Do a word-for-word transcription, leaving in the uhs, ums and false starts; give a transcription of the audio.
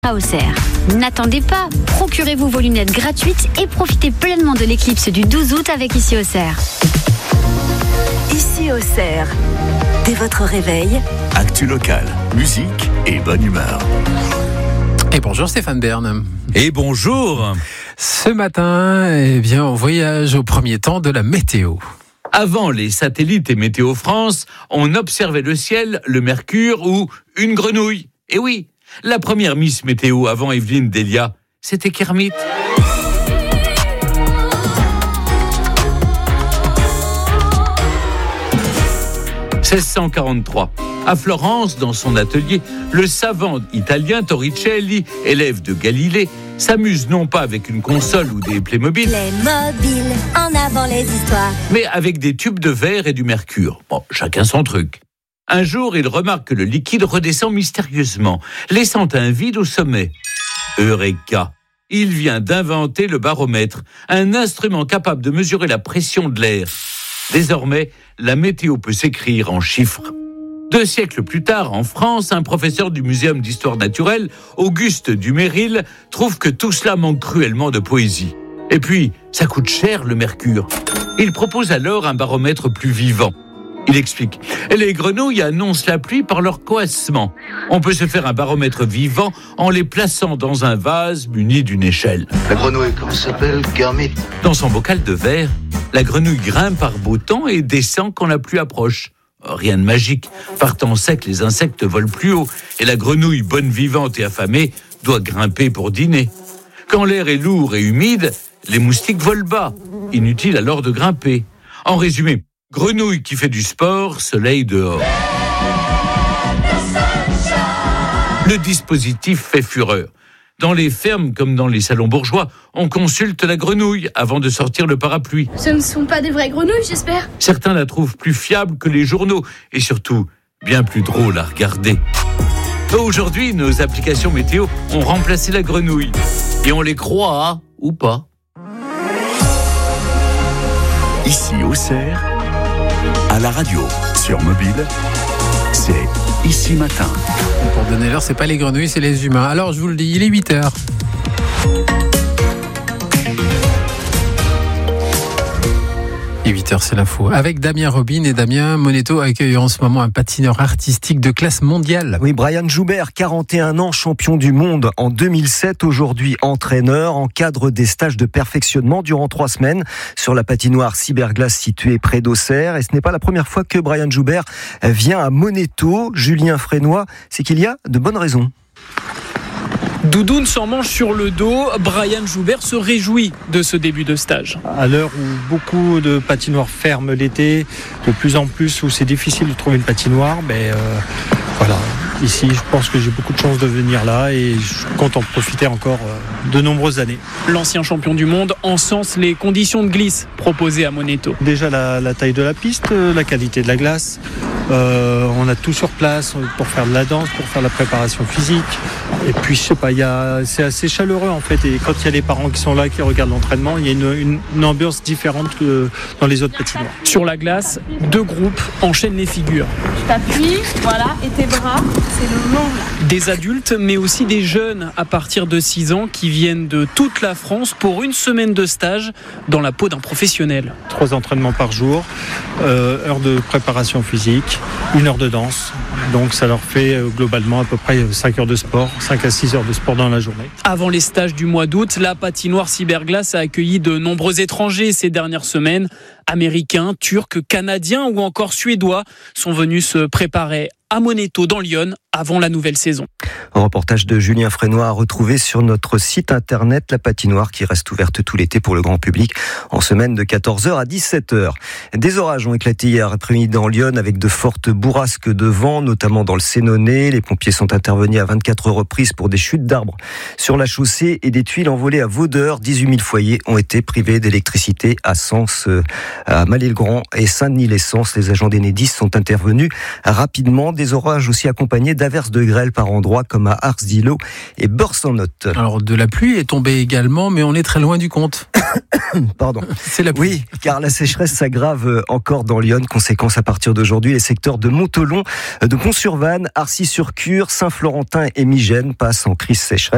à Auxerre. N'attendez pas, procurez-vous vos lunettes gratuites et profitez pleinement de l'éclipse du douze août avec Ici Auxerre. Ici Auxerre, dès votre réveil, actu locale, musique et bonne humeur. Et bonjour Stéphane Bern. Et bonjour. Ce matin, eh bien, on voyage au premier temps de la météo. Avant les satellites et Météo France, on observait le ciel, le mercure ou une grenouille. Et oui, la première Miss Météo avant Evelyne Delia, c'était Kermit. seize cent quarante-trois. À Florence, dans son atelier, le savant italien Torricelli, élève de Galilée, s'amuse non pas avec une console ou des Playmobil, Playmobil, en avant les histoires, mais avec des tubes de verre et du mercure. Bon, chacun son truc. Un jour, il remarque que le liquide redescend mystérieusement, laissant un vide au sommet. Eureka! Il vient d'inventer le baromètre, un instrument capable de mesurer la pression de l'air. Désormais, la météo peut s'écrire en chiffres. Deux siècles plus tard, en France, un professeur du Muséum d'histoire naturelle, Auguste Duméryl, trouve que tout cela manque cruellement de poésie. Et puis, ça coûte cher le mercure. Il propose alors un baromètre plus vivant. Il explique, les grenouilles annoncent la pluie par leur coassement. On peut se faire un baromètre vivant en les plaçant dans un vase muni d'une échelle. La grenouille, comment ça s'appelle? Kermit. Dans son bocal de verre, la grenouille grimpe par beau temps et descend quand la pluie approche. Rien de magique. Partant sec, les insectes volent plus haut et la grenouille, bonne vivante et affamée, doit grimper pour dîner. Quand l'air est lourd et humide, les moustiques volent bas. Inutile alors de grimper. En résumé, grenouille qui fait du sport, soleil dehors. Le dispositif fait fureur. Dans les fermes comme dans les salons bourgeois, on consulte la grenouille avant de sortir le parapluie. Ce ne sont pas des vraies grenouilles, j'espère. Certains la trouvent plus fiable que les journaux et surtout bien plus drôle à regarder. Aujourd'hui, nos applications météo ont remplacé la grenouille. Et on les croit, hein, ou pas. Ici Auxerre, à la radio, sur mobile, c'est Ici Matin. Pour donner l'heure, c'est pas les grenouilles, c'est les humains. Alors, je vous le dis, il est huit heures. Et huit heures, c'est l'info. Avec Damien Robin et Damien Moneto accueille en ce moment un patineur artistique de classe mondiale. Oui, Brian Joubert, quarante et un ans, champion du monde en deux mille sept, aujourd'hui entraîneur, encadre des stages de perfectionnement durant trois semaines sur la patinoire Cyberglace située près d'Auxerre. Et ce n'est pas la première fois que Brian Joubert vient à Moneto. Julien Frénois, c'est qu'il y a de bonnes raisons. Doudoune sans manche sur le dos, Brian Joubert se réjouit de ce début de stage. À l'heure où beaucoup de patinoires ferment l'été, de plus en plus où c'est difficile de trouver une patinoire, ben euh, voilà. Ici, je pense que j'ai beaucoup de chance de venir là et je compte en profiter encore de nombreuses années. L'ancien champion du monde encense les conditions de glisse proposées à Moneto. Déjà la, la taille de la piste, la qualité de la glace. Euh, on a tout sur place pour faire de la danse, pour faire la préparation physique. Et puis, je sais pas, il y a, c'est assez chaleureux en fait. Et quand il y a les parents qui sont là, qui regardent l'entraînement, il y a une, une, une ambiance différente que dans les autres patinoires. Sur la glace, deux groupes enchaînent les figures. Tu t'appuies, voilà, et tes bras, c'est le long. Des adultes, mais aussi des jeunes à partir de six ans qui viennent de toute la France pour une semaine de stage dans la peau d'un professionnel. Trois entraînements par jour, euh, heure de préparation physique, une heure de danse. Donc ça leur fait euh, globalement à peu près cinq heures de sport, cinq à six heures de sport dans la journée. Avant les stages du mois d'août, la patinoire Cyberglace a accueilli de nombreux étrangers ces dernières semaines. Américains, Turcs, Canadiens ou encore Suédois sont venus se préparer à Moneto dans l'Yonne avant la nouvelle saison. Un reportage de Julien Frénois à retrouver sur notre site internet, la patinoire qui reste ouverte tout l'été pour le grand public en semaine de quatorze heures à dix-sept heures. Des orages ont éclaté hier après-midi dans l'Yonne avec de fortes bourrasques de vent, notamment dans le Sénonais. Les pompiers sont intervenus à vingt-quatre reprises pour des chutes d'arbres sur la chaussée et des tuiles envolées à Vaudeur. dix-huit mille foyers ont été privés d'électricité à Sens, à Mallet-le-Grand et Saint-Denis-les-Sens. Les agents d'Enedis sont intervenus rapidement. Des orages aussi accompagnés d'averses de grêle par endroits comme à Ars-Dilo et Beurre-sans-Note. Alors de la pluie est tombée également, mais on est très loin du compte. Pardon. C'est la pluie. Oui, car la sécheresse s'aggrave encore dans l'Yonne. Conséquence, à partir d'aujourd'hui, les secteurs de Montholon, de Pont-sur-Vanne, Arcis-sur-Cure, Saint-Florentin et Migène passent en crise sécheresse.